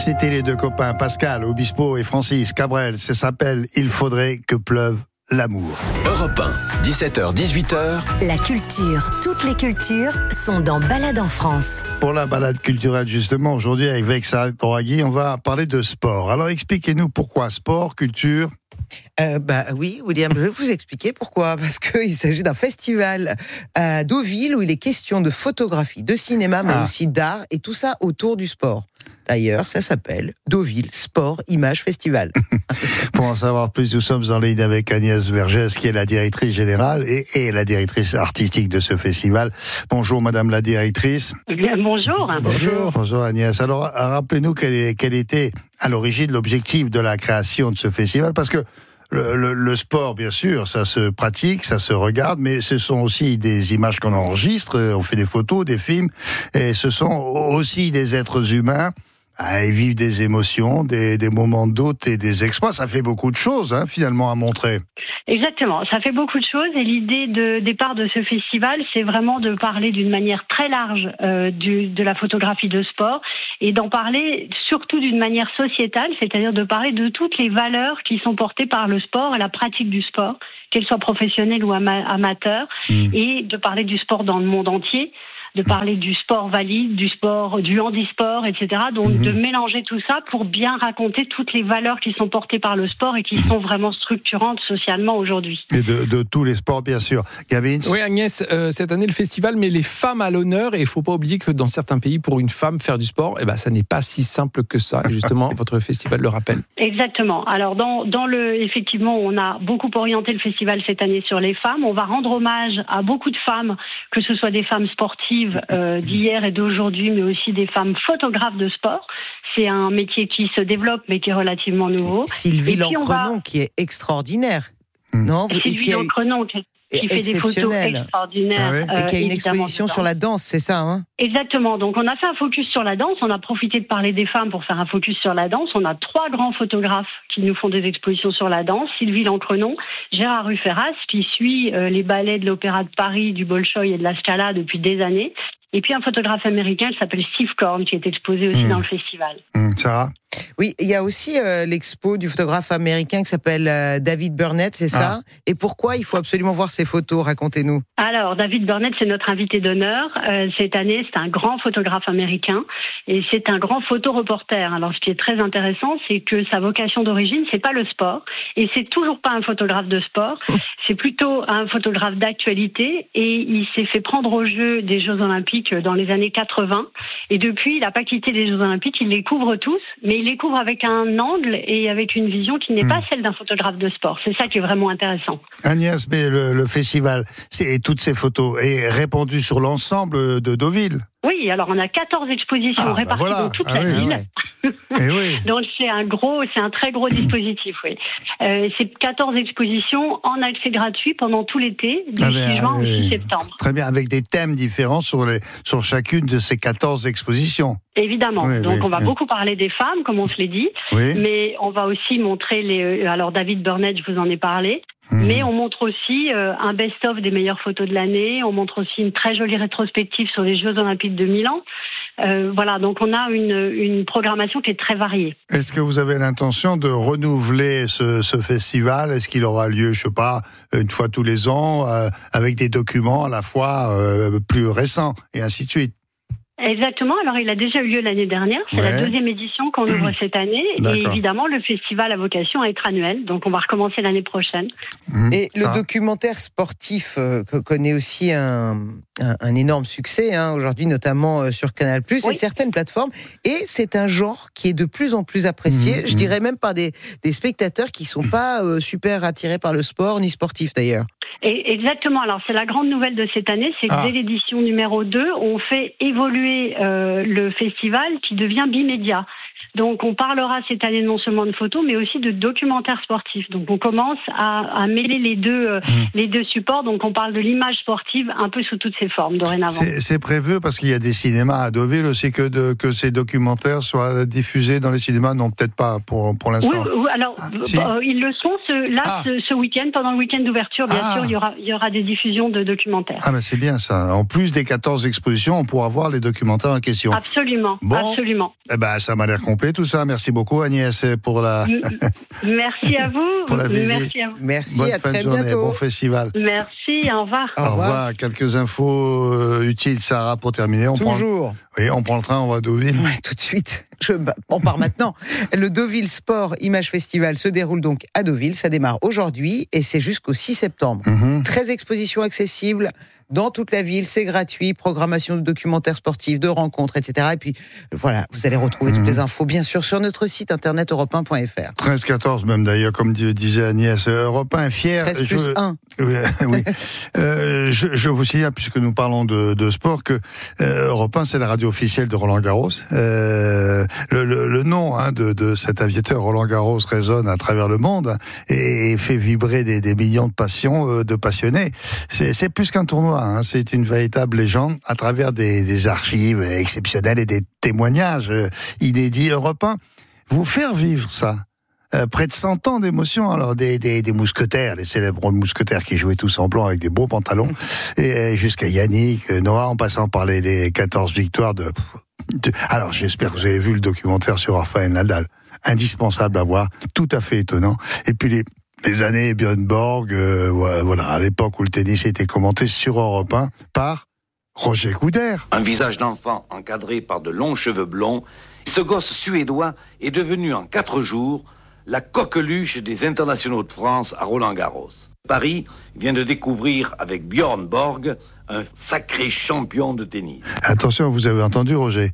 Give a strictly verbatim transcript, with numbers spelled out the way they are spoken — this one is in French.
C'était les deux copains, Pascal Obispo et Francis Cabrel. Ça s'appelle « Il faudrait que pleuve l'amour ». Europe un, dix-sept heures dix-huit heures. La culture, toutes les cultures sont dans Balade en France. Pour la balade culturelle, justement, aujourd'hui, avec Vexha Toraghi, on va parler de sport. Alors, expliquez-nous pourquoi sport, culture. Euh, bah oui, William, je vais vous expliquer pourquoi. Parce qu'il s'agit d'un festival à Deauville où il est question de photographie, de cinéma, mais ah. aussi d'art, et tout ça autour du sport. D'ailleurs, ça s'appelle Deauville Sport Image Festival. Pour en savoir plus, nous sommes en ligne avec Agnès Vergès, qui est la directrice générale et, et la directrice artistique de ce festival. Bonjour, madame la directrice. Bien, bonjour. Bonjour. Bonjour, Agnès. Alors, rappelez-nous quel, est, quel était à l'origine l'objectif de la création de ce festival, parce que Le, le, le sport, bien sûr, ça se pratique, ça se regarde, mais ce sont aussi des images qu'on enregistre, on fait des photos, des films, et ce sont aussi des êtres humains. Ils vivent des émotions, des, des moments de doute et des exploits. Ça fait beaucoup de choses, hein, finalement, à montrer. Exactement, ça fait beaucoup de choses et l'idée de départ de ce festival, c'est vraiment de parler d'une manière très large euh, du, de la photographie de sport et d'en parler surtout d'une manière sociétale, c'est-à-dire de parler de toutes les valeurs qui sont portées par le sport et la pratique du sport, qu'elle soit professionnelle ou ama- amateur, mmh. et de parler du sport dans le monde entier, de parler du sport valide, du sport, du handisport, et cetera. Donc, mmh. de mélanger tout ça pour bien raconter toutes les valeurs qui sont portées par le sport et qui sont vraiment structurantes socialement aujourd'hui. Et de, de tous les sports, bien sûr. Gavin ? Oui, Agnès, euh, cette année, le festival met les femmes à l'honneur et il ne faut pas oublier que dans certains pays, pour une femme, faire du sport, eh ben, ça n'est pas si simple que ça. Et justement, votre festival le rappelle. Exactement. Alors, dans, dans le, effectivement, on a beaucoup orienté le festival cette année sur les femmes. On va rendre hommage à beaucoup de femmes, que ce soit des femmes sportives, Euh, d'hier et d'aujourd'hui, mais aussi des femmes photographes de sport. C'est un métier qui se développe, mais qui est relativement nouveau. Sylvie Lancrenon, va... qui est extraordinaire. Mmh. Non, Sylvie Lancrenon, qui, qui fait des photos extraordinaires. Ah ouais. euh, et qui a une exposition dedans. sur la danse, c'est ça, hein ? Exactement. Donc, on a fait un focus sur la danse. On a profité de parler des femmes pour faire un focus sur la danse. On a trois grands photographes qui nous font des expositions sur la danse. Sylvie Lancrenon, Gérard Ruferras, qui suit euh, les ballets de l'Opéra de Paris, du Bolchoï et de la Scala depuis des années. Et puis un photographe américain qui s'appelle Steve Korn, qui est exposé aussi mmh. dans le festival. Mmh, Sarah ? Oui, il y a aussi euh, l'expo du photographe américain qui s'appelle euh, David Burnett, c'est ah. ça ? Et pourquoi il faut absolument voir ces photos ? Racontez-nous. Alors, David Burnett, c'est notre invité d'honneur. Euh, cette année, c'est un grand photographe américain et c'est un grand photoreporter. Alors, ce qui est très intéressant, c'est que sa vocation d'origine, c'est pas le sport et c'est toujours pas un photographe de sport. C'est plutôt un photographe d'actualité et il s'est fait prendre au jeu des Jeux Olympiques dans les années quatre-vingts. Et depuis, il n'a pas quitté les Jeux Olympiques, il les couvre tous, mais il les couvre avec un angle et avec une vision qui n'est mmh. pas celle d'un photographe de sport. C'est ça qui est vraiment intéressant. Agnès, mais le, le festival, c'est, et toutes ces photos, est répandu sur l'ensemble de Deauville ? Oui, alors on a quatorze expositions ah, réparties bah voilà. dans toute ah, la oui, ville. Ah oui. Donc c'est un gros, c'est un très gros dispositif, oui. Euh, c'est quatorze expositions en accès gratuit pendant tout l'été, du ah, six juin au six septembre. Très bien, avec des thèmes différents sur, les, sur chacune de ces quatorze expositions. Évidemment. Oui, Donc oui, on va oui. beaucoup parler des femmes, comme on se l'est dit, oui. mais on va aussi montrer les. Alors David Burnett, je vous en ai parlé. Mmh. Mais on montre aussi euh, un best-of des meilleures photos de l'année. On montre aussi une très jolie rétrospective sur les Jeux Olympiques de Milan. Euh, voilà, donc on a une, une programmation qui est très variée. Est-ce que vous avez l'intention de renouveler ce, ce festival ? Est-ce qu'il aura lieu, je sais pas, une fois tous les ans, euh, avec des documents à la fois euh, plus récents et ainsi de suite ? Exactement. Alors, il a déjà eu lieu l'année dernière. C'est ouais. la deuxième édition qu'on ouvre cette année. D'accord. Et évidemment, le festival a vocation à être annuel. Donc, on va recommencer l'année prochaine. Mmh, et ça. Le documentaire sportif euh, connaît aussi un, un, un énorme succès, hein, aujourd'hui, notamment euh, sur Canal plus, oui. et certaines plateformes. Et c'est un genre qui est de plus en plus apprécié. Mmh, je mmh. dirais même par des, des spectateurs qui ne sont pas euh, super attirés par le sport, ni sportif d'ailleurs. Et exactement. Alors, c'est la grande nouvelle de cette année, c'est que ah. dès l'édition numéro deux, on fait évoluer euh, le festival qui devient bimédia. Donc, on parlera cette année non seulement de photos, mais aussi de documentaires sportifs. Donc, on commence à, à mêler les deux, euh, mmh. les deux supports. Donc, on parle de l'image sportive un peu sous toutes ses formes dorénavant. C'est, c'est prévu parce qu'il y a des cinémas à Deauville aussi que, de, que ces documentaires soient diffusés dans les cinémas. Non, peut-être pas pour, pour l'instant. Oui, oui alors ah, si. euh, ils le sont ce, là ah. ce, ce week-end, pendant le week-end d'ouverture. Bien ah. sûr, il y aura, il y aura des diffusions de documentaires. Ah, mais c'est bien ça. En plus des quatorze expositions, on pourra voir les documentaires en question. Absolument, bon, absolument. Eh ben, ça m'a l'air complet. complet tout ça. Merci beaucoup Agnès pour la. Merci à vous. Pour la visite. Merci à vous. Merci, Bonne à fin très de journée, bientôt. bon festival. Merci, au revoir. Au Au revoir. revoir. Quelques infos euh, utiles, Sarah, pour terminer. On Toujours. Prend, oui, on prend le train, on va à Deauville. Ouais, tout de suite. Je, bah, on part maintenant. Le Deauville Sport Image Festival se déroule donc à Deauville. Ça démarre aujourd'hui et c'est jusqu'au six septembre. Mhm. treize expositions accessibles dans toute la ville. C'est gratuit. Programmation de documentaires sportifs, de rencontres, et cetera. Et puis, voilà, vous allez retrouver toutes les infos, bien sûr, sur notre site internet europe un point f r. treize quatorze même d'ailleurs, comme disait Agnès. Europe un fier. treize plus je... un. Oui, oui. Euh, je, je vous signale, puisque nous parlons de, de sport, que euh, Europe un, c'est la radio officielle de Roland Garros. Euh, le, le, le nom hein, de, de cet aviateur Roland Garros résonne à travers le monde et, et fait vibrer des, des millions de passions, euh, de passionnés. C'est, c'est plus qu'un tournoi, hein, c'est une véritable légende à travers des, des archives exceptionnelles et des témoignages euh, inédits. Europe un, vous faire vivre ça. Euh, près de cent ans d'émotion, alors des, des, des mousquetaires, les célèbres mousquetaires qui jouaient tous en blanc avec des beaux pantalons, et jusqu'à Yannick, Noah, en passant par les, les quatorze victoires de, de... Alors j'espère que vous avez vu le documentaire sur Rafael Nadal, indispensable à voir, tout à fait étonnant. Et puis les, les années Björn Borg, euh, voilà, à l'époque où le tennis était commenté sur Europe un par Roger Couder. Un visage d'enfant encadré par de longs cheveux blonds, ce gosse suédois est devenu en quatre jours la coqueluche des internationaux de France à Roland-Garros. Paris vient de découvrir avec Björn Borg un sacré champion de tennis. Attention, vous avez entendu Roger,